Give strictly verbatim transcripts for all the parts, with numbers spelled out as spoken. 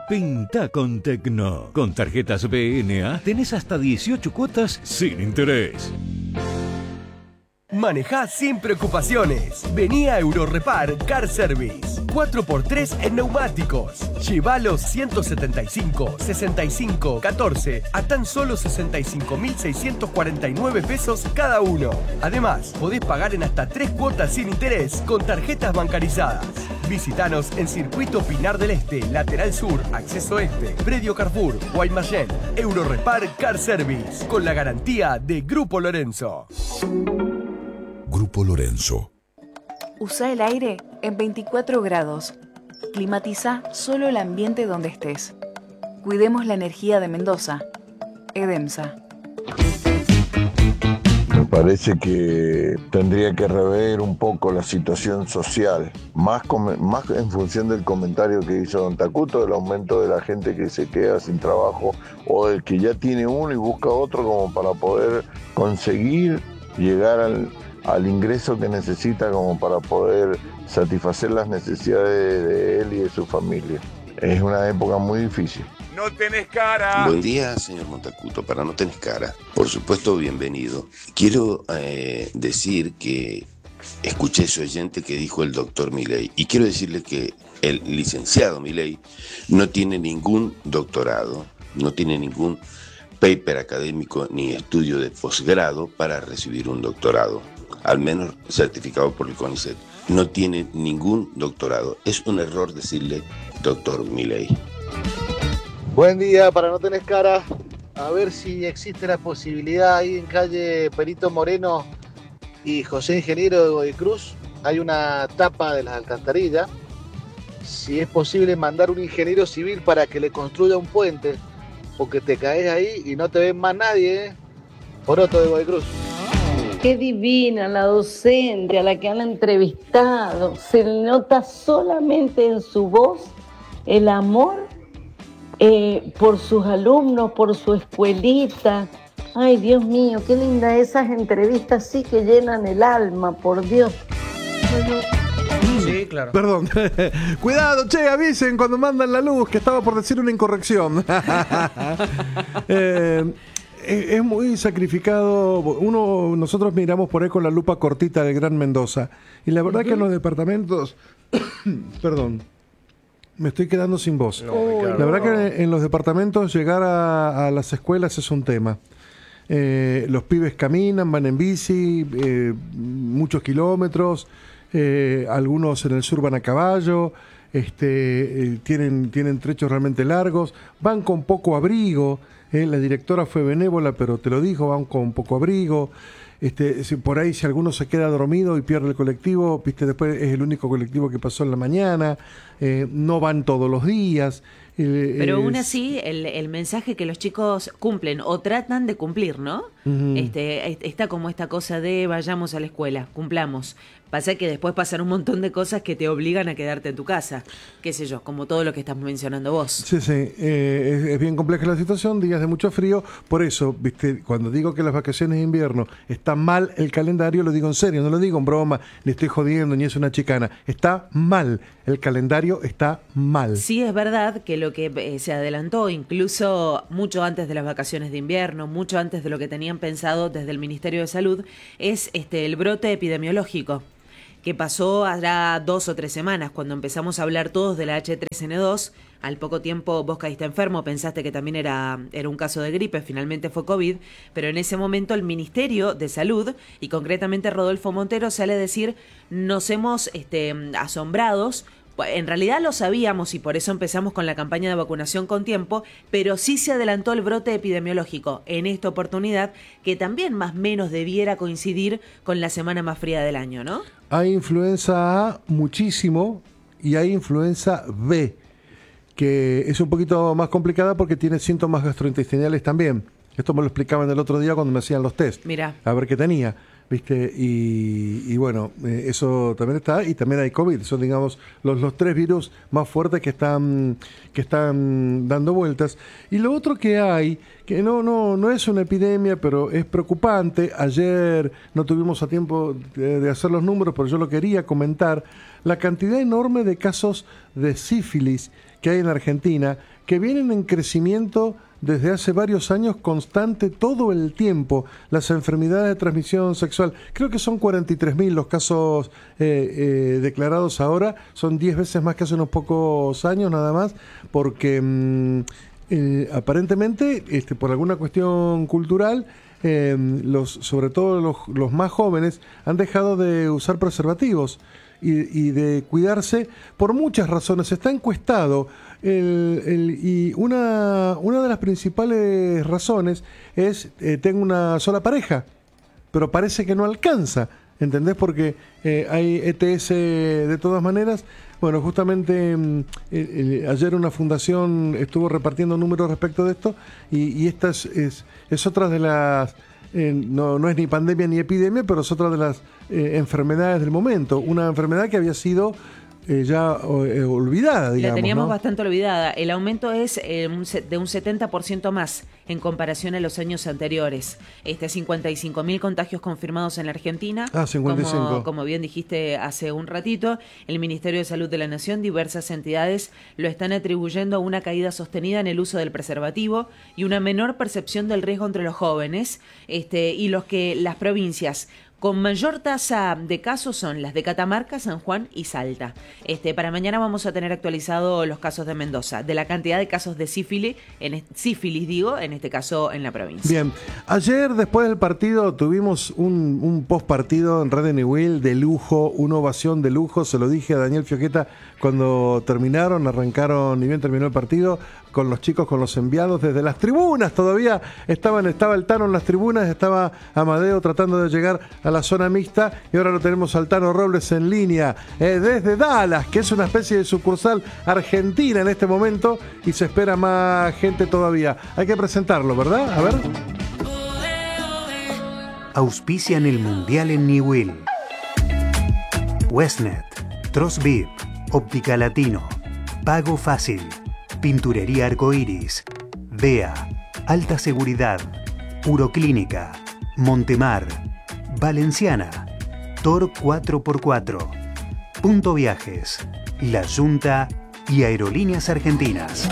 Pinta con Tecno. Con tarjetas B N A tenés hasta dieciocho cuotas sin interés. Manejá sin preocupaciones. Vení a Eurorepar Car Service. cuatro por tres en neumáticos. Lleva los ciento setenta y cinco, sesenta y cinco, catorce a tan solo sesenta y cinco mil seiscientos cuarenta y nueve pesos cada uno. Además, podés pagar en hasta tres cuotas sin interés con tarjetas bancarizadas. Visítanos en Circuito Pinar del Este, Lateral Sur, Acceso Este, Predio Carrefour, Guaymallén. Eurorepar Car Service, con la garantía de Grupo Lorenzo. Grupo Lorenzo. Usa el aire en veinticuatro grados. Climatiza solo el ambiente donde estés. Cuidemos la energía de Mendoza. Edemsa. Me parece que tendría que rever un poco la situación social, más, com- más en función del comentario que hizo don Takuto, del aumento de la gente que se queda sin trabajo o del que ya tiene uno y busca otro como para poder conseguir llegar al, al ingreso que necesita como para poder satisfacer las necesidades de él y de su familia. Es una época muy difícil. No tenés cara. Buen día, señor Montacuto. Para No Tenés Cara. Por supuesto, bienvenido. Quiero eh, decir que escuché ese oyente que dijo el doctor Milei. Y quiero decirle que el licenciado Milei no tiene ningún doctorado, no tiene ningún paper académico ni estudio de posgrado para recibir un doctorado, al menos certificado por el CONICET. No tiene ningún doctorado. Es un error decirle doctor Milei. Buen día, para No Tenés Cara. A ver si existe la posibilidad ahí en calle Perito Moreno y José Ingeniero de Godoy Cruz. Hay una tapa de las alcantarillas. Si es posible mandar un ingeniero civil para que le construya un puente, porque te caes ahí y no te ven más nadie, ¿eh? Poroto de Godoy Cruz. Qué divina la docente a la que han entrevistado. Se le nota solamente en su voz el amor eh, por sus alumnos, por su escuelita. Ay, Dios mío, qué linda esas entrevistas, sí que llenan el alma, por Dios. Sí, claro. Perdón. Cuidado, che, avisen cuando mandan la luz, que estaba por decir una incorrección. eh, es muy sacrificado. Uno, nosotros miramos por ahí con la lupa cortita de Gran Mendoza. Y la verdad uh-huh. que en los departamentos... perdón. Me estoy quedando sin voz. No, la verdad que en los departamentos llegar a, a las escuelas es un tema. Eh, los pibes caminan, van en bici, eh, muchos kilómetros, eh, algunos en el sur van a caballo, este, eh, tienen, tienen trechos realmente largos, van con poco abrigo, eh, la directora fue benévola, pero te lo dijo, van con poco abrigo. Este, si por ahí si alguno se queda dormido y pierde el colectivo, viste, después es el único colectivo que pasó en la mañana, eh, no van todos los días. Eh, Pero es... aún así, el, el mensaje que los chicos cumplen o tratan de cumplir, ¿no? Uh-huh. Este, está como esta cosa de vayamos a la escuela, cumplamos. Pasa que después pasan un montón de cosas que te obligan a quedarte en tu casa. Qué sé yo, como todo lo que estás mencionando vos. Sí, sí. Eh, es, es bien compleja la situación, días de mucho frío. Por eso, viste, cuando digo que las vacaciones de invierno está mal el calendario, lo digo en serio, no lo digo en broma, ni estoy jodiendo, ni es una chicana. Está mal. El calendario está mal. Sí, es verdad que lo que eh, se adelantó, incluso mucho antes de las vacaciones de invierno, mucho antes de lo que tenían pensado desde el Ministerio de Salud, es este el brote epidemiológico, que pasó hará dos o tres semanas, cuando empezamos a hablar todos de la hache tres ene dos. Al poco tiempo vos caíste enfermo, pensaste que también era, era un caso de gripe, finalmente fue COVID, pero en ese momento el Ministerio de Salud, y concretamente Rodolfo Montero, sale a decir, nos hemos este, asombrados. En realidad lo sabíamos y por eso empezamos con la campaña de vacunación con tiempo, pero sí se adelantó el brote epidemiológico en esta oportunidad, que también más o menos debiera coincidir con la semana más fría del año, ¿no? Hay influenza A muchísimo y hay influenza B, que es un poquito más complicada porque tiene síntomas gastrointestinales también. Esto me lo explicaban el otro día cuando me hacían los test. Mira. A ver qué tenía. ¿viste? Y, y bueno, eh, eso también está, y también hay COVID, son digamos los, los tres virus más fuertes que están, que están dando vueltas. Y lo otro que hay, que no, no, no es una epidemia, pero es preocupante, ayer no tuvimos a tiempo de, de hacer los números, pero yo lo quería comentar, la cantidad enorme de casos de sífilis que hay en Argentina, que vienen en crecimiento desde hace varios años constante todo el tiempo, las enfermedades de transmisión sexual. Creo que son cuarenta y tres mil los casos eh, eh, declarados ahora, son diez veces más que hace unos pocos años nada más, porque mm, eh, aparentemente, este, por alguna cuestión cultural, eh, los, sobre todo los, los más jóvenes han dejado de usar preservativos y, y de cuidarse por muchas razones. Está encuestado. El, el, y una, una de las principales razones es, eh, tengo una sola pareja, pero parece que no alcanza, ¿entendés? Porque eh, hay E T S de todas maneras. Bueno, justamente eh, eh, ayer una fundación estuvo repartiendo números respecto de esto, y, y esta es, es, es otra de las, eh, no, no es ni pandemia ni epidemia, pero es otra de las eh, enfermedades del momento, una enfermedad que había sido Eh, ya eh, olvidada, digamos. La teníamos ¿no? bastante olvidada. El aumento es eh, un, de un setenta por ciento más en comparación a los años anteriores. Este, cincuenta y cinco mil contagios confirmados en la Argentina. Ah, cincuenta y cinco. Como, como bien dijiste hace un ratito, el Ministerio de Salud de la Nación, diversas entidades lo están atribuyendo a una caída sostenida en el uso del preservativo y una menor percepción del riesgo entre los jóvenes, este, y los que las provincias con mayor tasa de casos son las de Catamarca, San Juan y Salta. Este, para mañana vamos a tener actualizado los casos de Mendoza, de la cantidad de casos de sífilis, en, sífilis digo, en este caso en la provincia. Bien, ayer después del partido tuvimos un, un post partido en Red de Newell de lujo, una ovación de lujo, se lo dije a Daniel Fioqueta cuando terminaron, arrancaron, ni bien terminó el partido, con los chicos, con los enviados desde las tribunas, todavía estaban, estaba el Tano en las tribunas, estaba Amadeo tratando de llegar a la zona mixta, y ahora lo tenemos al Tano Robles en línea, eh, desde Dallas, que es una especie de sucursal argentina en este momento, y se espera más gente todavía. Hay que presentarlo, ¿verdad? A ver. Auspician el Mundial en Newell. Westnet, Trosvip, Óptica Latino, Pago Fácil, Pinturería Arcoiris, D E A, Alta Seguridad, Uroclínica, Montemar, Valenciana, Tor cuatro por cuatro, Punto Viajes, La Junta y Aerolíneas Argentinas.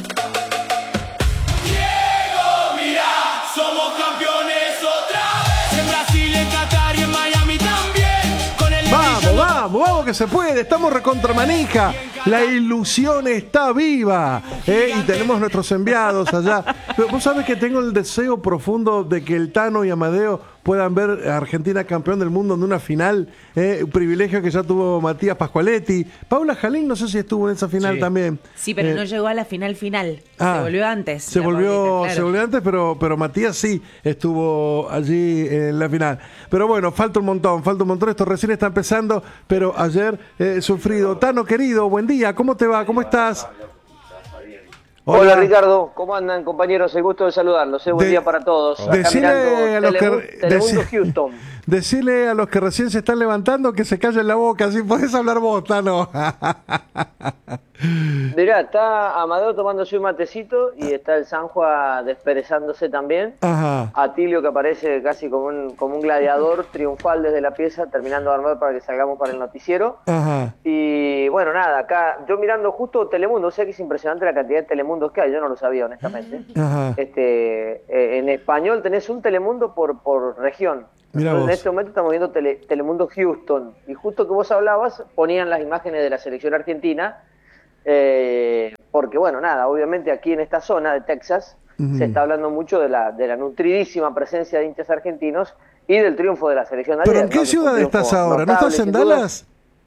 Diego, mirá, somos campeones otra vez. En Brasil, en Qatar y en Miami también. Con el Vamos, vamos, vamos que se puede, estamos recontra manija. La ilusión está viva, ¿eh? Y tenemos nuestros enviados allá. Pero vos sabés que tengo el deseo profundo de que el Tano y Amadeo puedan ver a Argentina campeón del mundo en una final, ¿eh? Un privilegio que ya tuvo Matías Pascualetti. Paula Jalín, no sé si estuvo en esa final sí. también. Sí, pero eh, no llegó a la final final. ah, se volvió antes. Se volvió, Paulita, claro. se volvió antes, pero, pero Matías sí estuvo allí en la final. Pero bueno, falta un montón, falta un montón. Esto recién está empezando, pero ayer he eh, sufrido. Tano, querido, buen día. ¿Cómo te va? ¿Cómo estás? Hola. Hola Ricardo, ¿cómo andan compañeros? El gusto de saludarlos, ¿eh? Buen de, día para todos. Decirle a los Telemundo, que, Telemundo deci, Houston. Decirle a los que recién se están levantando que se callen la boca, así podés hablar vos, Tano. Mirá, está Amadeo tomándose un matecito y está el Sanjua desperezándose también. Ajá. Atilio que aparece casi como un, como un gladiador triunfal desde la pieza, terminando de armar para que salgamos para el noticiero. Ajá. Y bueno, nada, acá yo mirando justo Telemundo, o sea que es impresionante la cantidad de Telemundos que hay, yo no lo sabía honestamente. Ajá. Este, eh, en español tenés un Telemundo por, por región. Mirá en vos. este momento estamos viendo tele, Telemundo Houston, y justo que vos hablabas, ponían las imágenes de la selección argentina, eh, porque bueno, nada, obviamente aquí en esta zona de Texas uh-huh. se está hablando mucho de la, de la nutridísima presencia de hinchas argentinos y del triunfo de la selección ayer. ¿Pero en qué ¿no? ciudad estás ahora? ¿No estás en Dallas?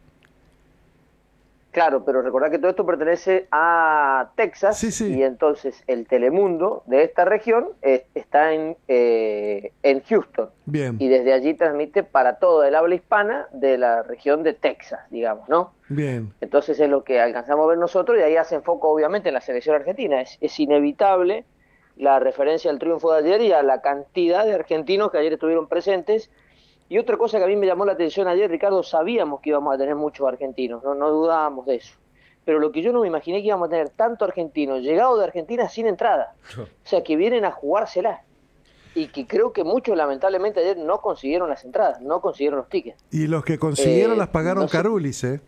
Claro, pero recordad que todo esto pertenece a Texas, sí, sí. y entonces el Telemundo de esta región eh, está en, eh, en Houston. Bien. Y desde allí transmite para todo el habla hispana de la región de Texas, digamos, ¿no? Bien. Entonces es lo que alcanzamos a ver nosotros, y ahí hacen foco obviamente en la selección argentina. Es, es inevitable la referencia al triunfo de ayer y a la cantidad de argentinos que ayer estuvieron presentes Y otra cosa que a mí me llamó la atención ayer, Ricardo, sabíamos que íbamos a tener muchos argentinos, no, no dudábamos de eso. Pero lo que yo no me imaginé que íbamos a tener tanto argentinos llegados de Argentina sin entrada. O sea, que vienen a jugársela. Y que creo que muchos lamentablemente ayer no consiguieron las entradas, no consiguieron los tickets. Y los que consiguieron Eh, las pagaron no sé. Carulis, ¿eh?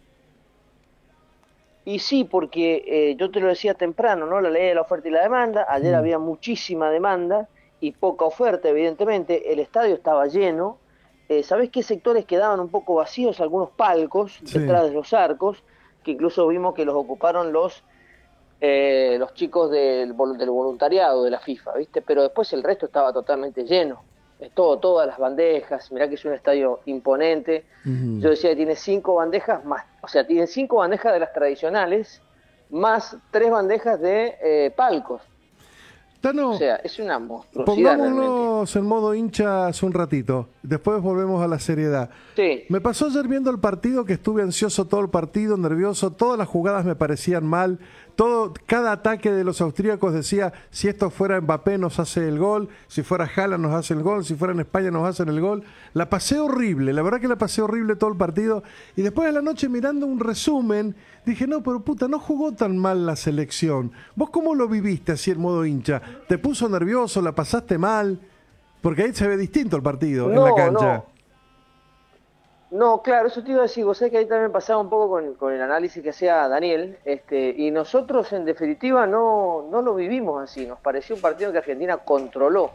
Y sí, porque eh, yo te lo decía temprano, ¿no? La ley de la oferta y la demanda. Ayer Mm. había muchísima demanda y poca oferta, evidentemente. El estadio estaba lleno. Eh, ¿Sabés qué sectores quedaban un poco vacíos? Algunos palcos Sí. detrás de los arcos, que incluso vimos que los ocuparon los eh, los chicos del, vol- del voluntariado de la FIFA, ¿viste? Pero después el resto estaba totalmente lleno. Es todo, todas las bandejas. Mirá que es un estadio imponente. Ujú. Yo decía que tiene cinco bandejas más, o sea, tiene cinco bandejas de las tradicionales, más tres bandejas de eh, palcos. Tano, O sea, es una monstruosidad realmente. pongámonos en modo hinchas un ratito. Después volvemos a la seriedad. Sí. Me pasó ayer viendo el partido que estuve ansioso todo el partido, nervioso. Todas las jugadas me parecían mal. Todo, cada ataque de los austríacos decía, si esto fuera Mbappé nos hace el gol, si fuera Haaland nos hace el gol, si fuera en España nos hacen el gol. La pasé horrible, la verdad que la pasé horrible todo el partido. Y después de la noche mirando un resumen, dije, no, pero puta, no jugó tan mal la selección. ¿Vos cómo lo viviste así en modo hincha? ¿Te puso nervioso? ¿La pasaste mal? Porque ahí se ve distinto el partido en No, la cancha. no. No, claro, eso te iba a decir, vos sabés que ahí también pasaba un poco con, con el análisis que hacía Daniel, este, y nosotros en definitiva no, no lo vivimos así, nos pareció un partido que Argentina controló.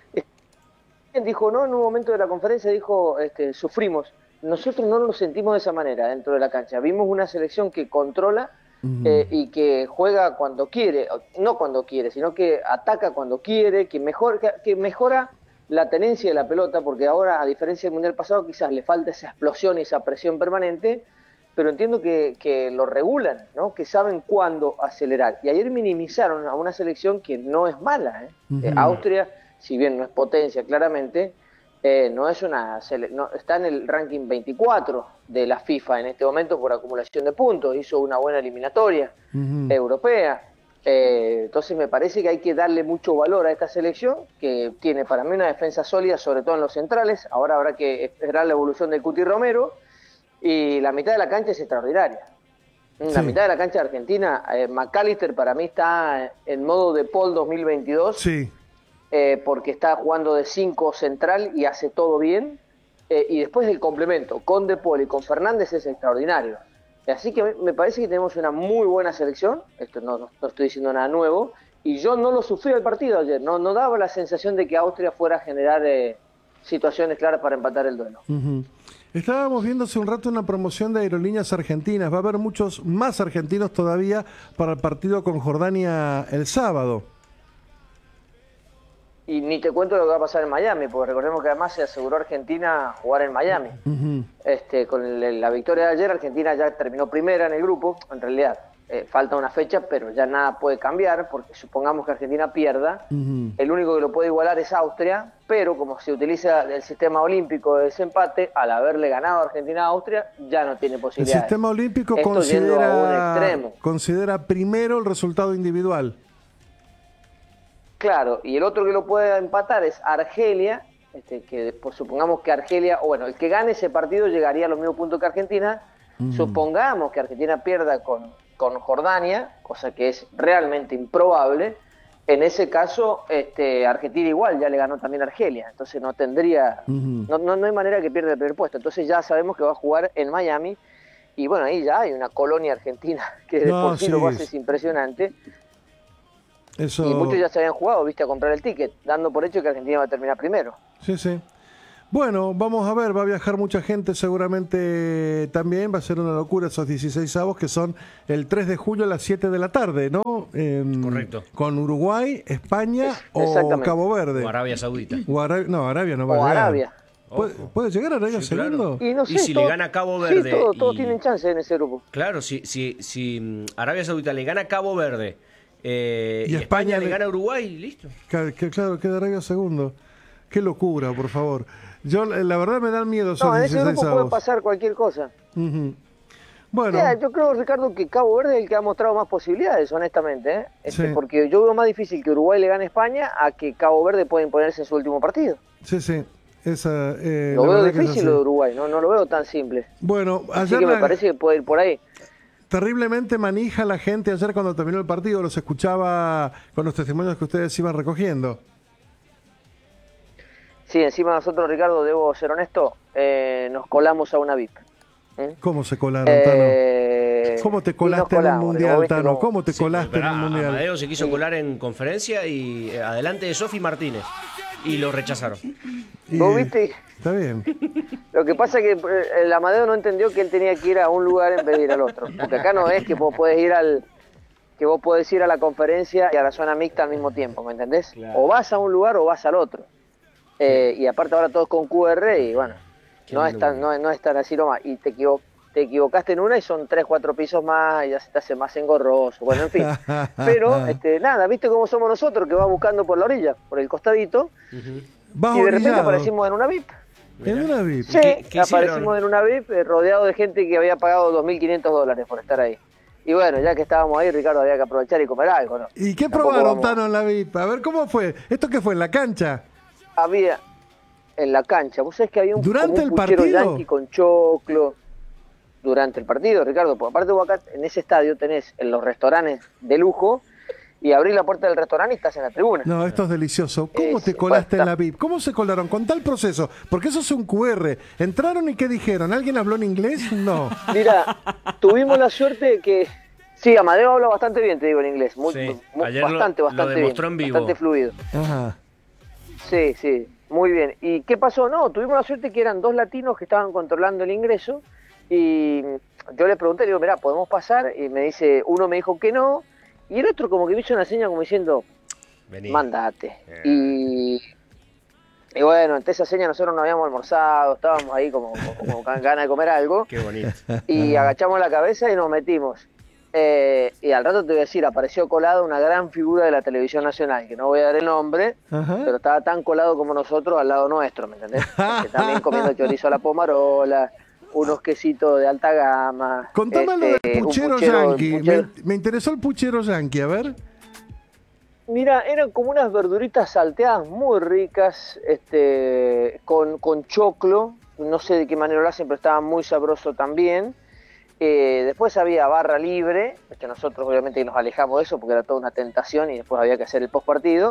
Él dijo, no, en un momento de la conferencia dijo, este, sufrimos, nosotros no lo sentimos de esa manera dentro de la cancha, vimos una selección que controla eh, y que juega cuando quiere, no cuando quiere, sino que ataca cuando quiere, que, mejor, que, que mejora la tenencia de la pelota, porque ahora, a diferencia del Mundial pasado, quizás le falta esa explosión y esa presión permanente, pero entiendo que, que lo regulan, ¿no? Que saben cuándo acelerar. Y ayer minimizaron a una selección que no es mala, ¿eh? Ujú. Eh, Austria, si bien no es potencia claramente, eh, no es una sele- no, está en el ranking veinticuatro de la FIFA en este momento por acumulación de puntos, hizo una buena eliminatoria europea. Eh, entonces me parece que hay que darle mucho valor a esta selección, que tiene para mí una defensa sólida, sobre todo en los centrales. Ahora habrá que esperar la evolución del Cuti Romero, y la mitad de la cancha es extraordinaria. La Sí. mitad de la cancha de Argentina, eh, McAllister para mí está en modo de Paul dos mil veintidós, Sí. eh, porque está jugando de cinco central y hace todo bien. Eh, y después el complemento con De Paul y con Fernández es extraordinario. Así que me- me parece que tenemos una muy buena selección, esto no, no, no estoy diciendo nada nuevo, y yo no lo sufrí el partido ayer, no, no daba la sensación de que Austria fuera a generar eh, situaciones claras para empatar el duelo. Ujú. Estábamos viendo hace un rato una promoción de aerolíneas argentinas. Va a haber muchos más argentinos todavía para el partido con Jordania el sábado. Y ni te cuento lo que va a pasar en Miami, porque recordemos que además se aseguró Argentina jugar en Miami. Ujú. Este, con el- la victoria de ayer, Argentina ya terminó primera en el grupo. En realidad, eh, falta una fecha, pero ya nada puede cambiar, porque supongamos que Argentina pierda. Ujú. El único que lo puede igualar es Austria, pero como se utiliza el sistema olímpico de desempate, al haberle ganado Argentina a Austria, ya no tiene El posibilidades. sistema olímpico Esto yendo a un considera, extremo. considera primero el resultado individual. Claro, y el otro que lo puede empatar es Argelia, este, que pues, supongamos que Argelia, o bueno, el que gane ese partido llegaría a los mismos puntos que Argentina. Ujú. Supongamos que Argentina pierda con, con Jordania, cosa que es realmente improbable. En ese caso, este, Argentina igual ya le ganó también a Argelia, entonces no tendría, Ujú. no, no, no hay manera que pierda el primer puesto. Entonces ya sabemos que va a jugar en Miami, y bueno, ahí ya hay una colonia argentina que de No, por sí sí, lo hace es- es impresionante. Eso... Y muchos ya se habían jugado, viste, a comprar el ticket, dando por hecho que Argentina va a terminar primero. Sí, sí. Bueno, vamos a ver, va a viajar mucha gente seguramente también, va a ser una locura esos dieciséis avos que son el tres de julio a las siete de la tarde, ¿no? Em, Correcto. Con Uruguay, España o exactamente. Cabo Verde. O Arabia Saudita. O Ara- no, Arabia no va O a llegar. Arabia. ¿Puede, puede llegar Arabia Sí, claro. segundo? Y no sé, Y si le todo- gana Cabo sí, Verde todo- todos y- tienen chance en ese grupo. Claro, si, si, si mm, Arabia Saudita le gana a Cabo Verde eh, Y y, España España, le- le gana a Uruguay, listo. Que, que claro, queda Arabia segundo. Qué locura, por favor. Yo, la la verdad, me dan miedo esos No, en ese dieciséis grupo puede avos. pasar cualquier cosa. Ujú. Bueno, O sea, yo creo, Ricardo, que Cabo Verde es el que ha mostrado más posibilidades, honestamente. ¿eh? Este, Sí. Porque yo veo más difícil que Uruguay le gane a España a que Cabo Verde pueda imponerse en su último partido. sí, sí. Esa, eh, lo la veo verdad que es difícil así. lo de Uruguay, no, no lo veo tan simple. Bueno, Así ayer que me la- parece que puede ir por ahí. terriblemente manija la gente. Ayer cuando terminó el partido los escuchaba con los testimonios que ustedes iban recogiendo. Sí, encima nosotros, Ricardo, debo ser honesto, eh, nos colamos a una V I P. ¿eh? ¿Cómo se colaron, Eh, Tano? ¿Cómo te y nos colaste en el colamos, Mundial, ¿vos viste Tano? cómo? ¿Cómo te Sí, colaste en pero el Mundial? Amadeo se quiso colar en conferencia y eh, adelante de Sofi Martínez. Y lo rechazaron. Y- ¿Vos viste? Está bien. Lo que pasa es que eh, el Amadeo no entendió que él tenía que ir a un lugar en vez de ir al otro. Porque acá no es que vos podés ir al que vos podés ir a la conferencia y a la zona mixta al mismo tiempo, ¿me entendés? Claro. O vas a un lugar o vas al otro. Eh, y aparte ahora todos con Q R y bueno, no es, tan, no, no es tan así nomás. Y te, equivo- te equivocaste en una y son tres, cuatro pisos más y ya se te hace más engorroso. Bueno, en fin. Pero este, nada, ¿viste cómo somos nosotros que vas buscando por la orilla, por el costadito? Vas Y de repente orillado. aparecimos en una V I P. En una V I P. Sí, ¿Qué- qué aparecimos hicieron? en una V I P eh, rodeado de gente que había pagado dos mil quinientos dólares por estar ahí. Y bueno, ya que estábamos ahí, Ricardo, había que aprovechar y comer algo, ¿no? ¿Y qué Tampoco probaron, vamos- Tano, en la V I P? A ver, ¿cómo fue? ¿Esto qué fue, en la cancha? Había en la cancha, vos sabés que había un, ¿Durante como un el puchero partido? yanqui con choclo. Durante el partido, Ricardo, porque aparte vos acá en ese estadio tenés en los restaurantes de lujo y abrís la puerta del restaurante y estás en la tribuna. No, esto es delicioso. ¿Cómo te colaste en la V I P? ¿Cómo se colaron? Con tal proceso. Porque eso es un Q R. ¿Entraron y qué dijeron? ¿Alguien habló en inglés? No. Mira, tuvimos la suerte de que... Sí, Amadeo habla bastante bien, te digo, en inglés. Muy, Sí, muy- ayer lo- bastante, lo bastante demostró bien. en vivo. Bastante fluido. Ajá. Sí, sí, muy bien. ¿Y qué pasó? No, tuvimos la suerte que eran dos latinos que estaban controlando el ingreso y yo le pregunté, le digo, mirá, ¿podemos pasar? Y me dice, uno me dijo que no y el otro como que me hizo una seña como diciendo, Vení. mándate. Y, y bueno, ante esa seña nosotros no habíamos almorzado, estábamos ahí como, como con ganas de comer algo Qué bonito. y agachamos la cabeza y nos metimos. Eh, y al rato te voy a decir, apareció colado una gran figura de la televisión nacional, que no voy a dar el nombre, Ajá. pero estaba tan colado como nosotros al lado nuestro, ¿me entendés? Porque también comiendo chorizo a la pomarola, unos quesitos de alta gama. Contame lo este, del un puchero, puchero- yanqui. puchero- Me, me interesó el puchero yanqui, a ver. Mira, eran como unas verduritas salteadas muy ricas, este, con, con choclo, no sé de qué manera lo hacen, pero estaba muy sabroso también. Eh, después había barra libre, que nosotros obviamente nos alejamos de eso porque era toda una tentación y después había que hacer el postpartido.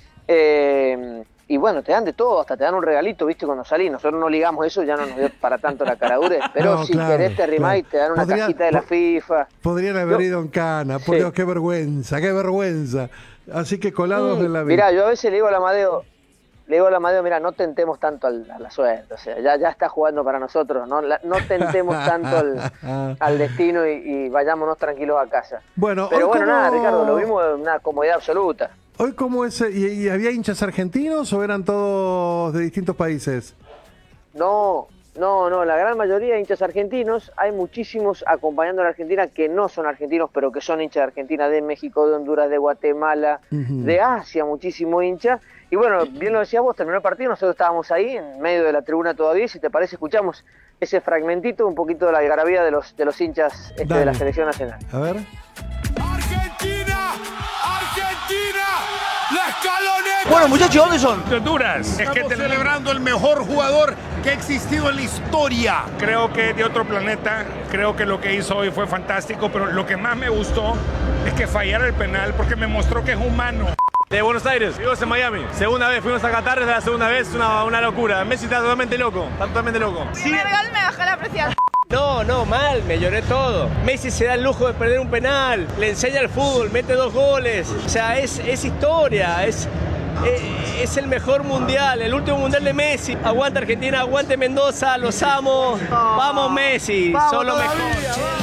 Eh, y bueno, te dan de todo, hasta te dan un regalito, viste, cuando salís. Nosotros no ligamos eso, ya no nos dio para tanto la caradurez, pero No, si claro, querés te arrimás y claro. te dan una Podría- cajita de la po- FIFA. Podrían haber Yo- ido en cana. Por Sí. Dios, qué vergüenza, qué vergüenza. Así que colados Mm, en la V I P. Mirá, yo a veces le digo al Amadeo, le digo al Amadeo, mira, no tentemos tanto al- a la suerte, o sea, ya, ya está jugando para nosotros, no, La- no tentemos tanto al, al destino y, y vayámonos tranquilos a casa. Bueno, Pero hoy bueno, como- nada, Ricardo, lo vimos en una comodidad absoluta. Hoy, ¿cómo es? ¿Y, y había hinchas argentinos o eran todos de distintos países? No, no, no, la gran mayoría de hinchas argentinos, hay muchísimos acompañando a la Argentina que no son argentinos, pero que son hinchas de Argentina, de México, de Honduras, de Guatemala, Ujú. de Asia, muchísimo hincha. Y bueno, bien lo decías vos, terminó el partido, nosotros estábamos ahí, en medio de la tribuna todavía, y si te parece, escuchamos ese fragmentito, un poquito de la algarabía de los, de los hinchas este, de Dale. la selección nacional. A ver. Argentina, Argentina, la escaloneta. Bueno, muchachos, ¿dónde son? De Honduras. Es que Estamos celebrando el mejor jugador que ha existido en la historia. Creo que es de otro planeta. Creo que lo que hizo hoy fue fantástico, pero lo que más me gustó es que fallara el penal porque me mostró que es humano. De Buenos Aires, vivimos en Miami. Segunda vez, fuimos a Qatar, desde la segunda vez, una, una locura. Messi está totalmente loco, está totalmente loco. Primer gol me bajó la presión. No, no, mal, me lloré todo. Messi se da el lujo de perder un penal, le enseña el fútbol, mete dos goles. O sea, es, es historia, es, es, es el mejor mundial, el último mundial de Messi. Aguanta Argentina, aguante Mendoza, los amo. Vamos Messi, Vamos solo todavía, mejor.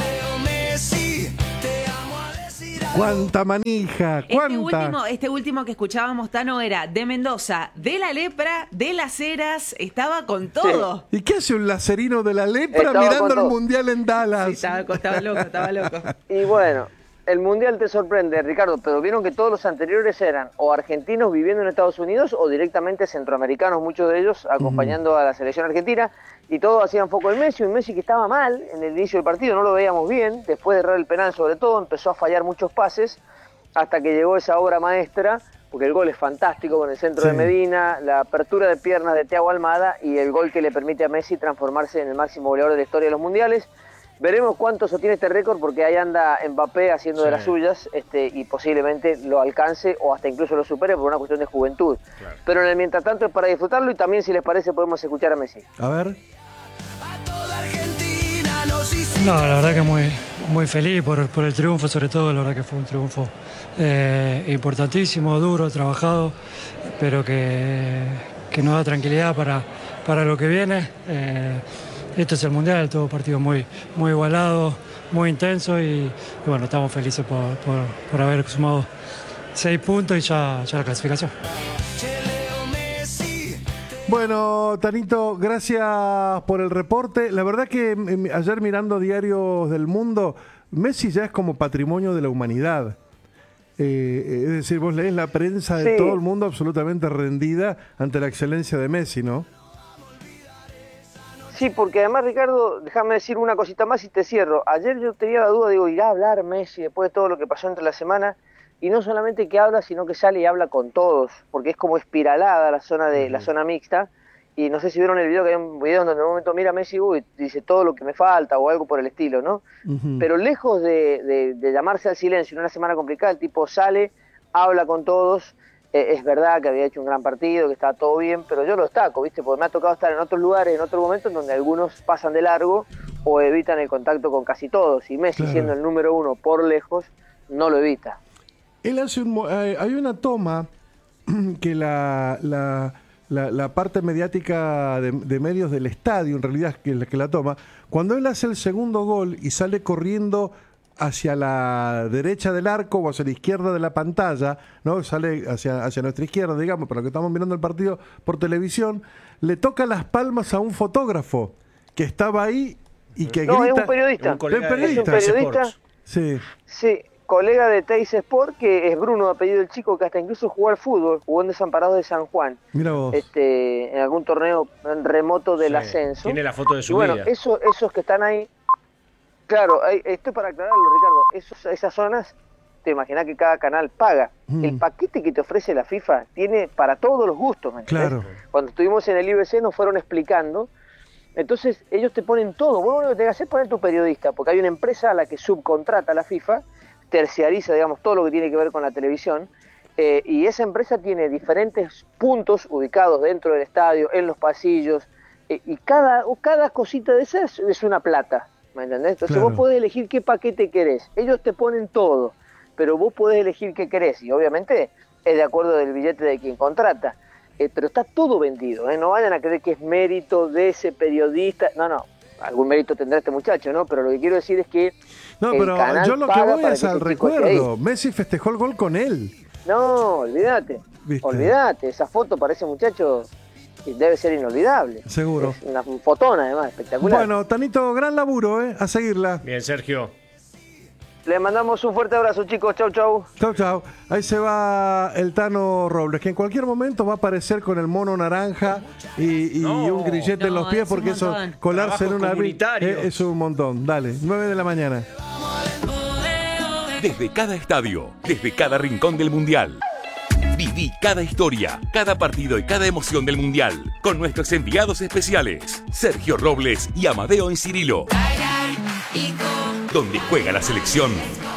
¡Cuánta manija! Este ¡Cuánta! último, este último que escuchábamos, Tano, era de Mendoza, de la lepra, de las Heras, estaba con todo. ¿Y qué hace un lacerino de la lepra Estaba mirando con el todo. mundial en Dallas? Sí, estaba, estaba loco, estaba loco. Y bueno, el Mundial te sorprende, Ricardo, pero vieron que todos los anteriores eran o argentinos viviendo en Estados Unidos o directamente centroamericanos, muchos de ellos acompañando a la selección argentina, y todos hacían foco en Messi, un Messi que estaba mal en el inicio del partido, no lo veíamos bien, después de errar el penal sobre todo, empezó a fallar muchos pases, hasta que llegó esa obra maestra porque el gol es fantástico con el centro Sí. de Medina, la apertura de piernas de Thiago Almada y el gol que le permite a Messi transformarse en el máximo goleador de la historia de los mundiales. Veremos cuánto sostiene este récord, porque ahí anda Mbappé haciendo de Sí. las suyas, este, y posiblemente lo alcance o hasta incluso lo supere por una cuestión de juventud. Claro. Pero en el mientras tanto es para disfrutarlo, y también, si les parece, podemos escuchar a Messi. A ver. No, la verdad que muy, muy feliz por, por el triunfo, sobre todo. La verdad que fue un triunfo eh, importantísimo, duro, trabajado, pero que, que nos da tranquilidad para, para lo que viene. Eh, esto es el Mundial, todo partido muy, muy igualado, muy intenso, y, y bueno, estamos felices por, por, por haber sumado seis puntos y ya, ya la clasificación. Bueno, Tanito, gracias por el reporte. La verdad que eh, ayer mirando diarios del mundo, Messi ya es como patrimonio de la humanidad. Eh, es decir, vos lees la prensa de Sí. todo el mundo absolutamente rendida ante la excelencia de Messi, ¿no? Sí, porque además, Ricardo, déjame decir una cosita más y te cierro. Ayer yo tenía la duda, digo, ¿irá a hablar Messi después de todo lo que pasó entre la semana? Y no solamente que habla, sino que sale y habla con todos, porque es como espiralada la zona de la zona mixta. Y no sé si vieron el video, que hay un video donde en un momento mira Messi y dice todo lo que me falta o algo por el estilo, ¿no? Mm. Pero lejos de, de, de llamarse al silencio en una semana complicada, el tipo sale, habla con todos. Eh, es verdad que había hecho un gran partido, que estaba todo bien, pero yo lo destaco, ¿viste? Porque me ha tocado estar en otros lugares, en otros momentos, donde algunos pasan de largo o evitan el contacto con casi todos. Y Messi, Claro. siendo el número uno por lejos, no lo evita. Él hace un, mo- eh, hay una toma que la, la, la, la parte mediática de, de medios del estadio, en realidad, que es la que la toma, cuando él hace el segundo gol y sale corriendo hacia la derecha del arco o hacia la izquierda de la pantalla, ¿no? Sale hacia, hacia nuestra izquierda, digamos, para que estamos mirando el partido por televisión, le toca las palmas a un fotógrafo que estaba ahí y que No, grita... es un periodista. Un colega de- Es un periodista. Sí. Sí, colega de Teis Sport, que es Bruno, de apellido del chico, que hasta incluso jugó al fútbol, jugó en Desamparados de San Juan, Mira vos. este, en algún torneo remoto del Sí, ascenso. tiene la foto de su Y bueno, vida. eso, esos que están ahí, claro, hay- esto es para aclararlo, Ricardo, esos, esas zonas, te imaginas que cada canal paga. Mm. El paquete que te ofrece la FIFA tiene para todos los gustos, ¿me entendés? Claro. Cuando estuvimos en el I B C nos fueron explicando. Entonces ellos te ponen todo. Vos lo único que tenés que hacer es poner tu periodista, porque hay una empresa a la que subcontrata la FIFA, terciariza, digamos, todo lo que tiene que ver con la televisión, eh, y esa empresa tiene diferentes puntos ubicados dentro del estadio, en los pasillos, eh, y cada, cada cosita de esas es una plata, ¿me entendés? Entonces Claro. vos podés elegir qué paquete querés. Ellos te ponen todo, pero vos podés elegir qué querés, y obviamente es de acuerdo del billete de quien contrata. Eh, pero está todo vendido, ¿eh? No vayan a creer que es mérito de ese periodista. No, no, algún mérito tendrá este muchacho, ¿no? Pero lo que quiero decir es que No, el pero canal yo lo que paga voy para es que al ese chico esté ahí. recuerdo. Messi festejó el gol con él. No, olvídate, ¿Viste? olvídate. Esa foto para ese muchacho debe ser inolvidable. Seguro. Es una fotona, además, espectacular. Bueno, Tanito, gran laburo, ¿eh? A seguirla. Bien, Sergio. Les mandamos un fuerte abrazo, chicos. Chau, chau. Chau, chau. Ahí se va el Tano Robles, que en cualquier momento va a aparecer con el mono naranja y, y un grillete en No, los pies, es un porque eso, montón. colarse en Trabajos una vi- comunitarios. eh, es un montón. Dale, nueve de la mañana. Desde cada estadio, desde cada rincón del Mundial. Viví cada historia, cada partido y cada emoción del Mundial con nuestros enviados especiales, Sergio Robles y Amadeo Encirilo. Donde juega la selección,